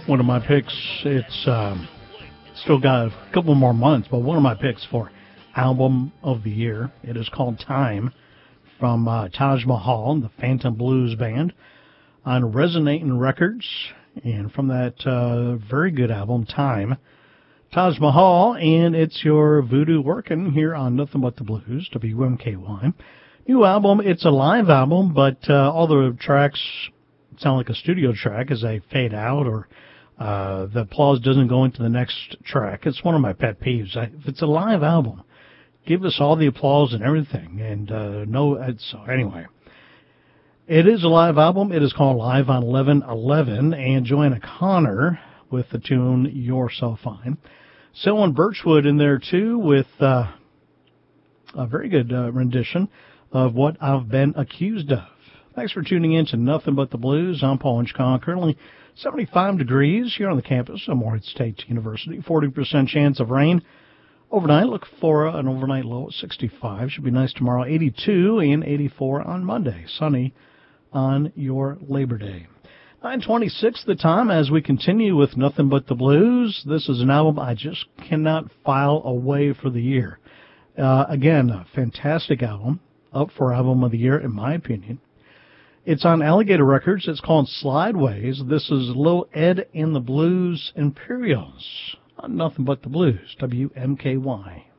One of my picks, it's still got a couple more months, but one of my picks for Album of the Year, it is called Time from Taj Mahal, the Phantom Blues Band, on Resonating Records, and from that very good album, Time, Taj Mahal, and it's your voodoo working here on Nothing But the Blues, WMKY. New album, it's a live album, but all the tracks sound like a studio track as they fade out, or the applause doesn't go into the next track. It's one of my pet peeves. If it's a live album, give us all the applause and everything. And so anyway, it is a live album. It is called Live on 11/11, and Joanna Connor with the tune You're So Fine. Selwyn Birchwood in there too with a very good rendition of What I've Been Accused of. Thanks for tuning in to Nothing But the Blues. I'm Paul Inchcon. Currently 75 degrees here on the campus of Morehead State University. 40% chance of rain. Overnight, look for an overnight low of 65. Should be nice tomorrow. 82 and 84 on Monday. Sunny on your Labor Day. 9:26 the time as we continue with Nothing But the Blues. This is an album I just cannot file away for the year. Again, a fantastic album. Up for Album of the Year, in my opinion. It's on Alligator Records. It's called Slideways. This is Lil Ed and the Blues Imperials on Nothing But the Blues, WMKY.